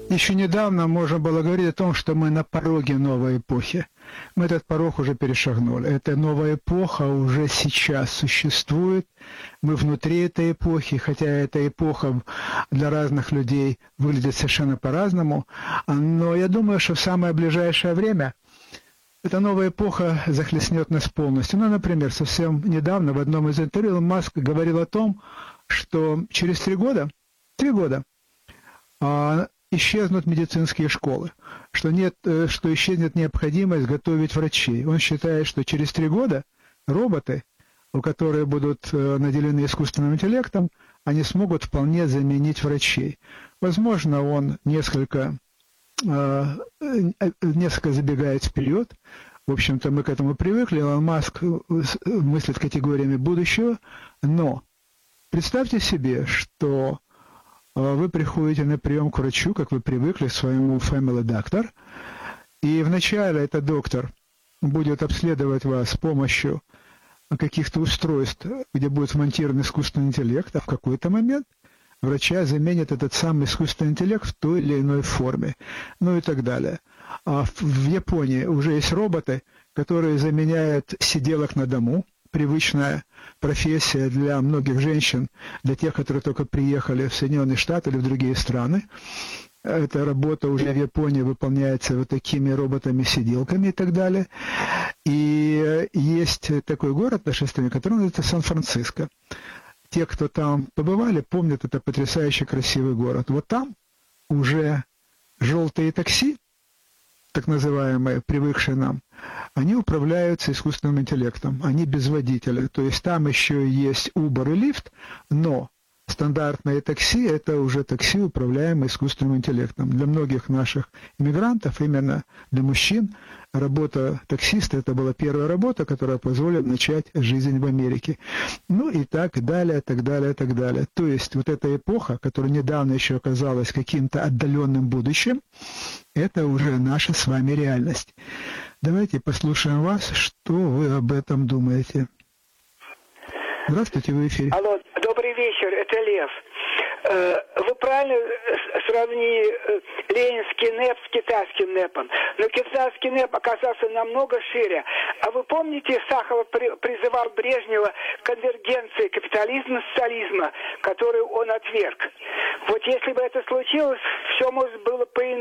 Еще недавно можно было говорить о том, что мы на пороге новой эпохи. Мы этот порог уже перешагнули. Эта новая эпоха уже сейчас существует. Мы внутри этой эпохи, хотя эта эпоха для разных людей выглядит совершенно по-разному. Но я думаю, что в самое ближайшее время эта новая эпоха захлестнет нас полностью. Ну, например, совсем недавно в одном из интервью Илон Маск говорил о том, что через 3 года исчезнут медицинские школы, что исчезнет необходимость готовить врачей. Он считает, что через 3 года роботы, которые будут наделены искусственным интеллектом, они смогут вполне заменить врачей. Возможно, он несколько забегает вперед. В общем-то, мы к этому привыкли. Илон Маск мыслит категориями будущего, но представьте себе, что вы приходите на прием к врачу, как вы привыкли, к своему family doctor, и вначале этот доктор будет обследовать вас с помощью каких-то устройств, где будет вмонтирован искусственный интеллект, а в какой-то момент врача заменит этот самый искусственный интеллект в той или иной форме, ну и так далее. А в Японии уже есть роботы, которые заменяют сиделок на дому, привычная профессия для многих женщин, для тех, которые только приехали в Соединенные Штаты или в другие страны. Эта работа уже в Японии выполняется вот такими роботами-сиделками и так далее. И есть такой город в нашей стране, который называется Сан-Франциско. Те, кто там побывали, помнят, это потрясающе красивый город. Вот там уже желтые такси, так называемые, привыкшие нам, они управляются искусственным интеллектом, они без водителя. То есть там еще есть Uber и Lyft, но стандартные такси – это уже такси, управляемые искусственным интеллектом. Для многих наших иммигрантов, именно для мужчин, работа таксиста – это была первая работа, которая позволила начать жизнь в Америке. Ну и так далее, так далее, так далее. То есть вот эта эпоха, которая недавно еще оказалась каким-то отдаленным будущим, это уже наша с вами реальность. Давайте послушаем вас, что вы об этом думаете. Здравствуйте, вы в эфире. Алло, добрый вечер, это Лев. Вы правильно сравнили ленинский НЭП с китайским НЭПом. Но китайский НЭП оказался намного шире. А вы помните, Сахаров призывал Брежнева к конвергенции капитализма и социализма, которую он отверг. Вот если бы это случилось, все может было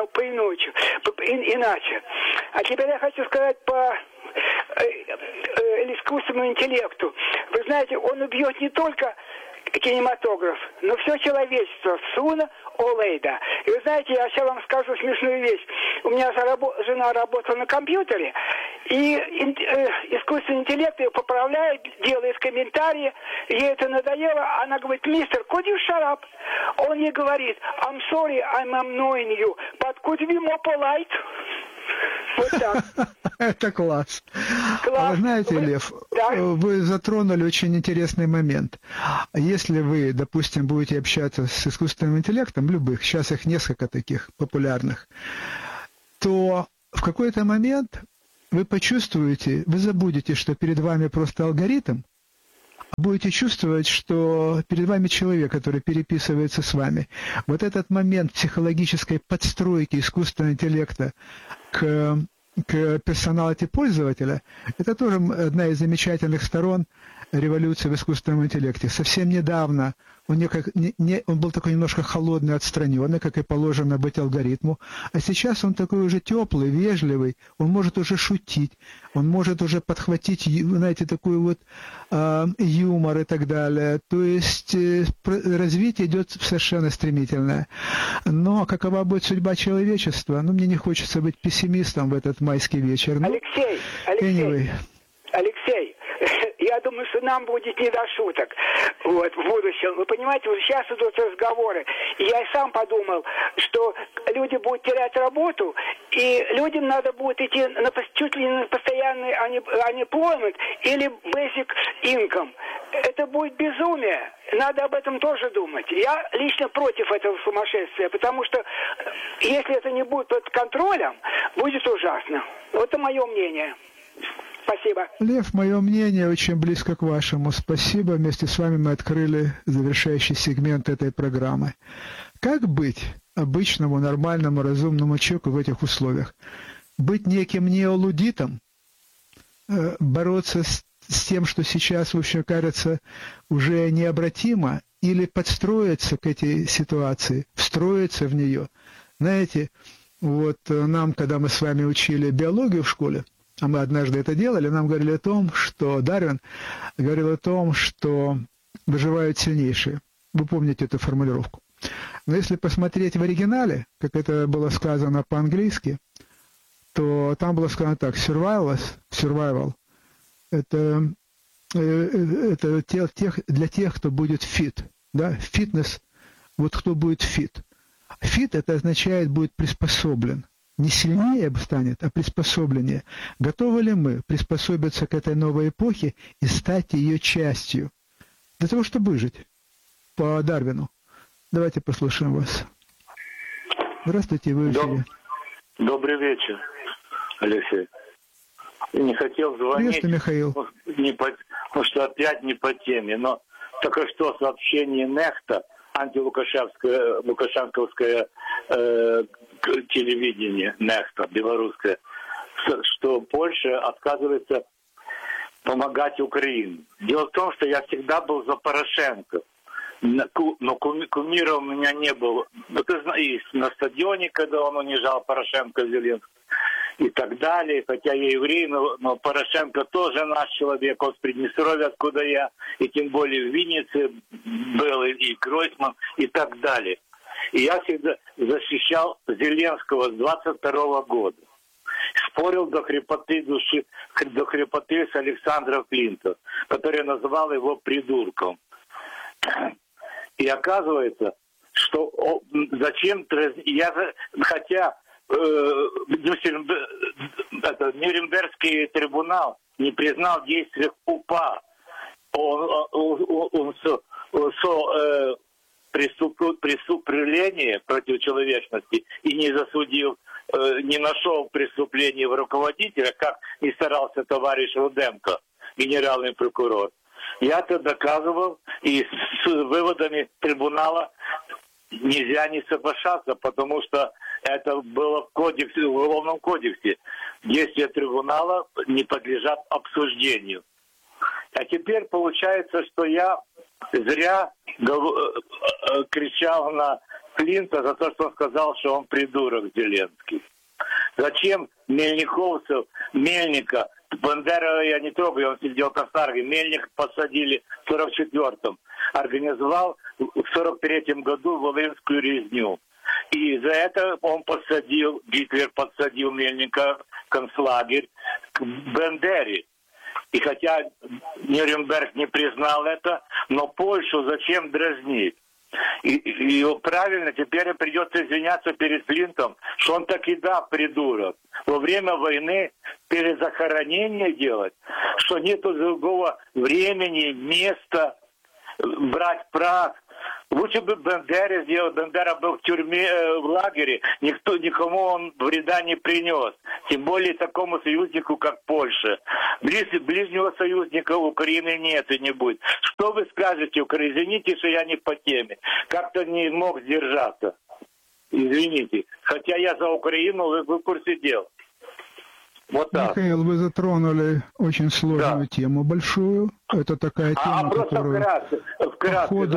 иначе. А теперь я хочу сказать по искусственному интеллекту. Вы знаете, он убьет не только кинематограф, но все человечество. Суна Олейда. И вы знаете, я сейчас вам скажу смешную вещь. У меня жена работала на компьютере, и искусственный интеллект ее поправляет, делает комментарии, ей это надоело, она говорит: мистер, could you shut up? Он ей говорит: I'm sorry, I'm annoying you, but could you be more polite? Вот так. Это класс. Вы знаете, Лев, вы затронули очень интересный момент. Если вы, допустим, будете общаться с искусственным интеллектом, любых, сейчас их несколько таких популярных, то в какой-то момент вы почувствуете, вы забудете, что перед вами просто алгоритм, а будете чувствовать, что перед вами человек, который переписывается с вами. Вот этот момент психологической подстройки искусственного интеллекта к персоналити пользователя, это тоже одна из замечательных сторон революции в искусственном интеллекте. Совсем недавно он был такой немножко холодный, отстраненный, как и положено быть алгоритму, а сейчас он такой уже теплый, вежливый, он может уже шутить, он может уже подхватить, знаете, такой вот юмор и так далее. То есть развитие идет совершенно стремительное. Но какова будет судьба человечества? Ну, мне не хочется быть пессимистом в этот майский вечер. Алексей, я думаю, что нам будет не до шуток вот, в будущем. Вы понимаете, вот сейчас идут разговоры. И я и сам подумал, что люди будут терять работу, и людям надо будет идти чуть ли не на постоянный unemployment или basic income. Это будет безумие. Надо об этом тоже думать. Я лично против этого сумасшествия, потому что если это не будет под контролем, будет ужасно. Вот это мое мнение. Спасибо. Лев, мое мнение очень близко к вашему. Спасибо. Вместе с вами мы открыли завершающий сегмент этой программы. Как быть обычному, нормальному, разумному человеку в этих условиях? Быть неким неолудитом, бороться с тем, что сейчас, в общем, кажется уже необратимо, или подстроиться к этой ситуации, встроиться в нее. Знаете, вот нам, когда мы с вами учили биологию в школе, а мы однажды это делали, нам говорили о том, что Дарвин говорил о том, что выживают сильнейшие. Вы помните эту формулировку. Но если посмотреть в оригинале, как это было сказано по-английски, то там было сказано так: survival это для тех, кто будет fit, да, фитнес, вот кто будет fit. Fit это означает будет приспособлен. Не сильнее станет, а приспособленнее. Готовы ли мы приспособиться к этой новой эпохе и стать ее частью? Для того, чтобы выжить по Дарвину. Давайте послушаем вас. Здравствуйте, вы в эфире. Добрый вечер, Алексей. Не хотел звонить, Михаил. потому что опять не по теме, но только что сообщение Нехта, антилукашенковское телевидение, Нехта, белорусское, что Польша отказывается помогать Украине. Дело в том, что я всегда был за Порошенко, но кумира у меня не было. И на стадионе, когда он унижал Порошенко, Зеленского, и так далее, хотя я еврей, но Порошенко тоже наш человек, он с Приднестровья, откуда я, и тем более в Виннице был, и Гройсман, и так далее. И я всегда защищал Зеленского с 22 года. Спорил до хрипоты души, до хрипоты с Александром Клинтом, который называл его придурком. И оказывается, что зачем, хотя Нюрнбергский трибунал не признал действия УПА, преступление против человечности и не засудил, не нашел преступления в руководителя, как и старался товарищ Руденко, генеральный прокурор. Я это доказывал, и с выводами трибунала нельзя не соглашаться, потому что это было в кодексе, в Уголовном кодексе. Действия трибунала не подлежат обсуждению. А теперь получается, что я зря кричал на Клинта за то, что он сказал, что он придурок Зеленский. Зачем Мельника, Бандера я не трогаю, он сидел в Концлагере, Мельник посадили в 44-м, организовал в 43-м году Волынскую резню. И за это Гитлер подсадил Мельника в концлагерь к Бандере. И хотя Нюрнберг не признал это, но Польшу зачем дразнить? И правильно, теперь придется извиняться перед Клинтом, что он таки придурок. Во время войны перезахоронение делать, что нету другого времени, места брать прах. Лучше бы Бандера сделал. Бандера был в тюрьме, в лагере. Никому он вреда не принес. Тем более такому союзнику, как Польша. Ближнего союзника Украины нет и не будет. Что вы скажете, Украине? Извините, что я не по теме. Как-то не мог сдержаться. Извините. Хотя я за Украину, вы в курсе дела. Вот так. Михаил, вы затронули очень сложную тему, большую. Это такая тема, которую по ходу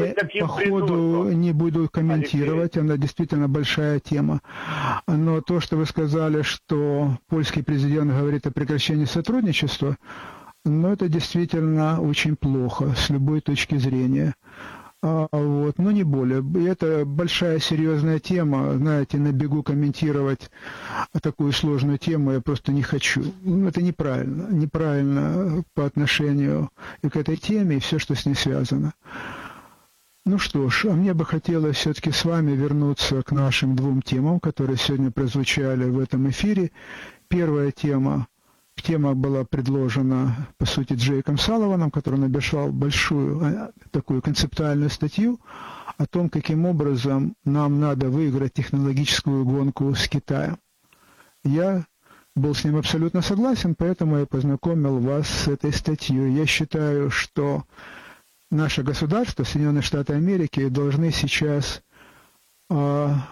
не буду комментировать. Она действительно большая тема. Но то, что вы сказали, что польский президент говорит о прекращении сотрудничества, это действительно очень плохо с любой точки зрения. Но не более. И это большая серьезная тема. Знаете, на бегу комментировать такую сложную тему я просто не хочу. Это неправильно. Неправильно по отношению и к этой теме, и все, что с ней связано. Ну что ж, а мне бы хотелось все-таки с вами вернуться к нашим двум темам, которые сегодня прозвучали в этом эфире. Первая тема была предложена, по сути, Джейком Салливаном, который написал большую такую концептуальную статью о том, каким образом нам надо выиграть технологическую гонку с Китаем. Я был с ним абсолютно согласен, поэтому я познакомил вас с этой статьей. Я считаю, что наше государство, Соединенные Штаты Америки, должны сейчас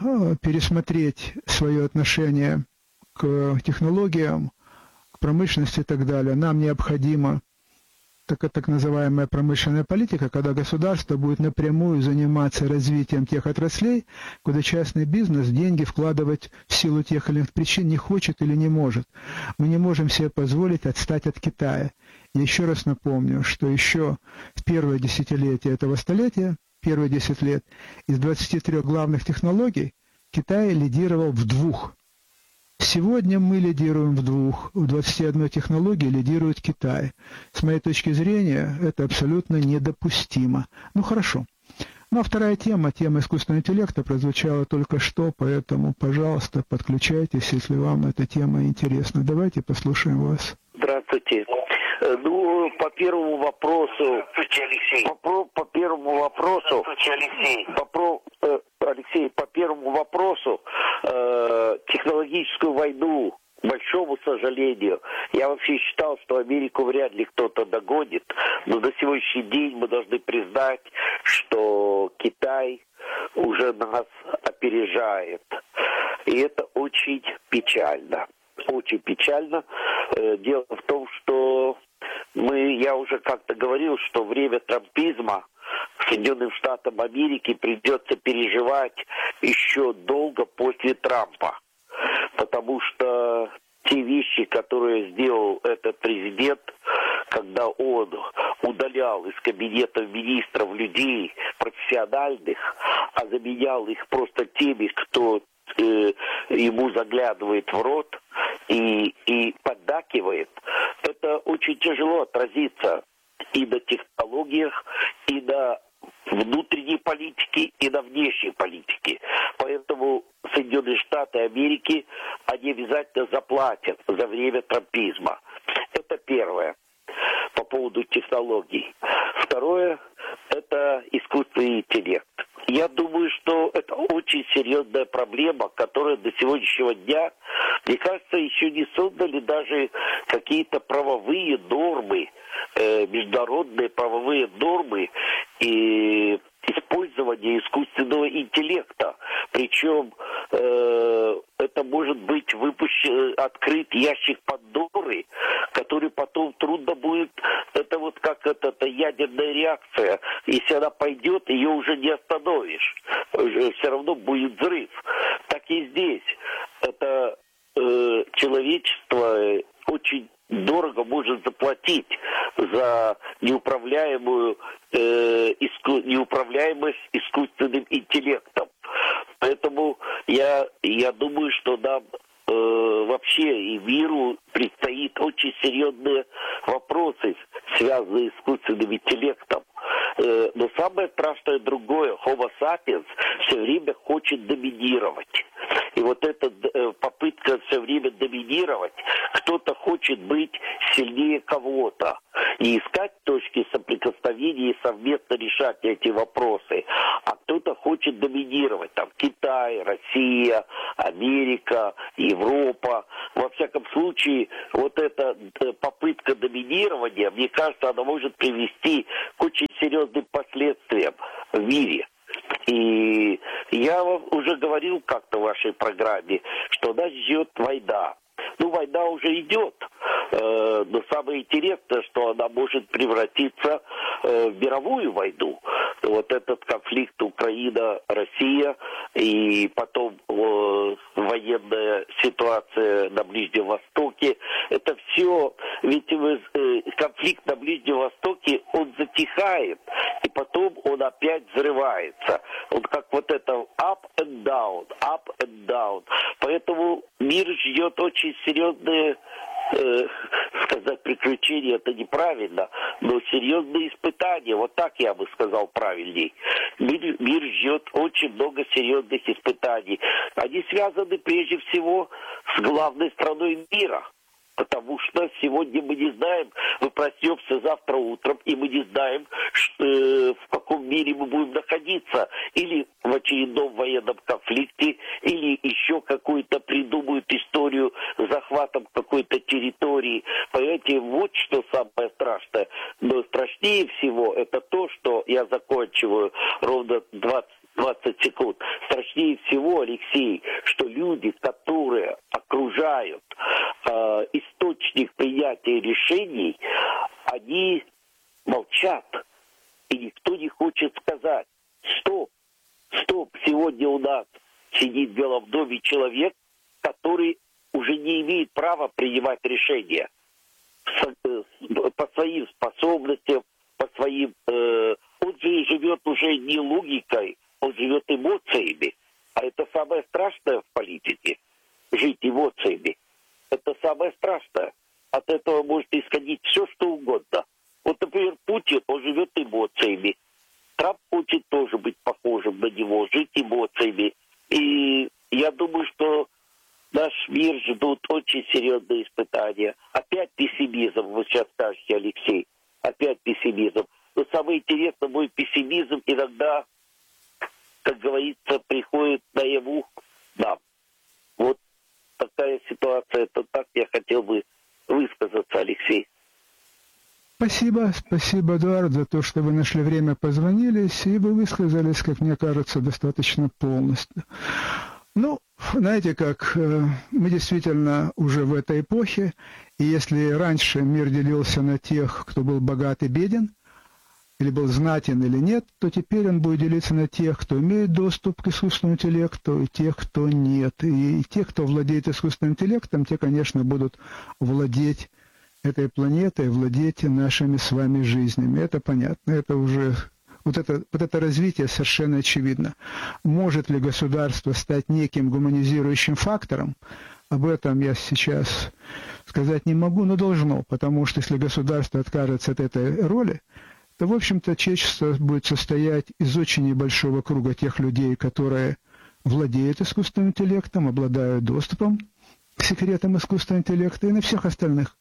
пересмотреть свое отношение к технологиям, к промышленности и так далее. Нам необходима так называемая промышленная политика, когда государство будет напрямую заниматься развитием тех отраслей, куда частный бизнес деньги вкладывать в силу тех или иных причин не хочет или не может. Мы не можем себе позволить отстать от Китая. Я еще раз напомню, что еще в первое десятилетие этого столетия, первые 10 лет, из 23 главных технологий Китай лидировал в 2. Сегодня мы лидируем в 2, в 21 технологии лидирует Китай. С моей точки зрения, это абсолютно недопустимо. Ну хорошо. Ну а вторая тема искусственного интеллекта прозвучала только что, поэтому, пожалуйста, подключайтесь, если вам эта тема интересна. Давайте послушаем вас. Здравствуйте. Ну, по первому вопросу, Алексей, по первому вопросу, технологическую войну, к большому сожалению, я вообще считал, что Америку вряд ли кто-то догонит, но на сегодняшний день мы должны признать, что Китай уже нас опережает. И это очень печально. Очень печально. Дело в том, что я уже как-то говорил, что время трампизма Соединенным Штатам Америки придется переживать еще долго после Трампа. Потому что те вещи, которые сделал этот президент, когда он удалял из кабинета министров людей профессиональных, а заменял их просто теми, кто ему заглядывает в рот и поддакивает, это очень тяжело отразится и на технологиях, и на внутренней политике, и на внешней политике. Поэтому Соединенные Штаты Америки, они обязательно заплатят за время трампизма. Это первое по поводу технологий. Второе – это искусственный интеллект. Я думаю, что это очень серьезная проблема, которая до сегодняшнего дня, мне кажется, еще не создали даже какие-то правовые нормы, международные правовые нормы и использования искусственного интеллекта. Причем это может быть открыт ящик Пандоры, который потом трудно будет, это вот как это ядерная реакция. Если она пойдет, ее уже не остановишь. Все равно будет взрыв. Так и здесь. Это человечество очень дорого может заплатить за неуправляемость искусственным интеллектом. Поэтому я думаю, что нам вообще и миру предстоит очень серьезные вопросы, связанные с искусственным интеллектом. Но самое страшное другое. Homo sapiens все время хочет доминировать. И вот эта попытка все время доминировать, кто-то хочет быть сильнее кого-то. Не искать точки соприкосновения и совместно решать эти вопросы. А кто-то хочет доминировать. Там Китай, Россия, Америка, Европа. Во всяком случае, вот эта попытка доминирования, мне кажется, она может привести к очень серьезным последствиям в мире. И я вам уже говорил как-то в вашей программе, что нас ждет война. Ну, война уже идет, но самое интересное, что она может превратиться в мировую войну. Вот этот конфликт Украина-Россия и потом военная ситуация на Ближнем Востоке, это все, ведь конфликт на Ближнем Востоке, он затихает, и потом он опять взрывается. Он как вот это up and down, up and down. Поэтому мир ждет очень серьезные, сказать, приключения, это неправильно, но серьезные испытания, вот так я бы сказал правильней. Мир ждет очень много серьезных испытаний. Они связаны прежде всего с главной страной мира. Потому что сегодня мы не знаем, мы проснемся завтра утром, и мы не знаем, в каком мире мы будем находиться. Или в очередном военном конфликте, или еще какую-то придумают историю с захватом какой-то территории. Понимаете, вот что самое страшное. Но страшнее всего это то, что, я заканчиваю ровно 20 секунд, страшнее страшнее всего, Алексей, что люди, которые окружают источник принятия решений, они молчат. И никто не хочет сказать: стоп, сегодня у нас сидит в Белом доме человек, который уже не имеет права принимать решения по своим способностям, по своим... Он же живет уже не логикой, он живет эмоциями. А это самое страшное в политике. Жить эмоциями. Это самое страшное. От этого может исходить все, что угодно. Вот, например, Путин, он живет эмоциями. Трамп хочет тоже быть похожим на него, жить эмоциями. И я думаю, что наш мир ждут очень серьезные испытания. Опять пессимизм, вы сейчас скажете, Алексей. Опять пессимизм. Но самое интересное, мой пессимизм иногда, как говорится, приходит наяву нам. Вот такая ситуация. Это так я хотел бы высказаться, Алексей. Спасибо, Эдуард, за то, что вы нашли время, позвонились, и вы высказались, как мне кажется, достаточно полностью. Ну, знаете как, мы действительно уже в этой эпохе, и если раньше мир делился на тех, кто был богат и беден, или был знатен или нет, то теперь он будет делиться на тех, кто имеет доступ к искусственному интеллекту, и тех, кто нет. И те, кто владеет искусственным интеллектом, те, конечно, будут владеть этой планетой, владеть нашими с вами жизнями. Это понятно, это уже... Вот это развитие совершенно очевидно. Может ли государство стать неким гуманизирующим фактором? Об этом я сейчас сказать не могу, но должно, потому что если государство откажется от этой роли, то, в общем-то, человечество будет состоять из очень небольшого круга тех людей, которые владеют искусственным интеллектом, обладают доступом к секретам искусственного интеллекта, и на всех остальных.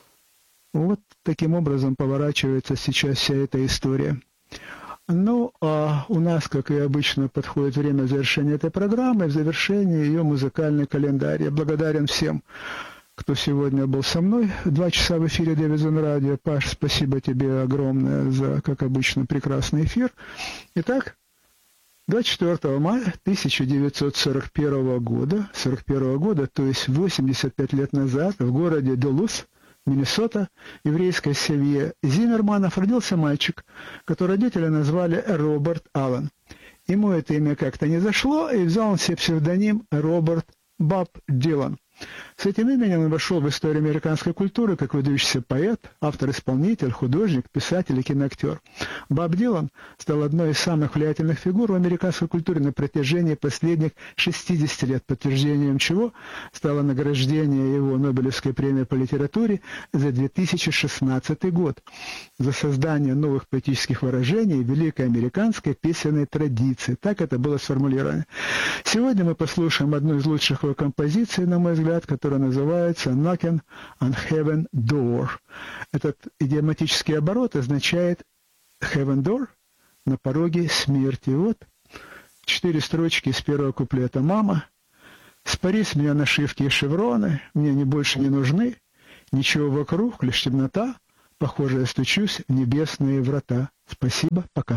Вот таким образом поворачивается сейчас вся эта история. Ну, а у нас, как и обычно, подходит время завершения этой программы, в завершении ее музыкальный календарь. Я благодарен всем, кто сегодня был со мной. 2 часа в эфире Дэвидсон Радио. Паш, спасибо тебе огромное за, как обычно, прекрасный эфир. Итак, 24 мая 1941 года, то есть 85 лет назад, в городе Дулус, Миннесота, еврейской семье Зиммерманов родился мальчик, которого родители назвали Роберт Аллен. Ему это имя как-то не зашло, и взял он себе псевдоним Роберт Боб Дилан. С этим именем он вошел в историю американской культуры как выдающийся поэт, автор-исполнитель, художник, писатель и киноактер. Боб Дилан стал одной из самых влиятельных фигур в американской культуре на протяжении последних 60 лет, подтверждением чего стало награждение его Нобелевской премией по литературе за 2016 год за создание новых поэтических выражений великой американской песенной традиции. Так это было сформулировано. Сегодня мы послушаем одну из лучших его композиций, на мой взгляд, которая называется «Knocking on Heaven Door». Этот идиоматический оборот означает «Heaven Door» — «на пороге смерти». Вот 4 строчки из первого куплета. «Мама, спари с меня нашивки и шевроны, мне они больше не нужны, ничего вокруг, лишь темнота, похоже, я стучусь в небесные врата». Спасибо, пока.